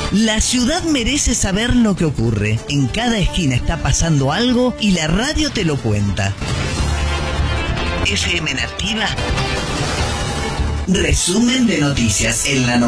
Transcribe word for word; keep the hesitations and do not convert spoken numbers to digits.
La ciudad merece saber lo que ocurre. En cada esquina está pasando algo y la radio te lo cuenta. F M Nativa. Resumen de noticias en la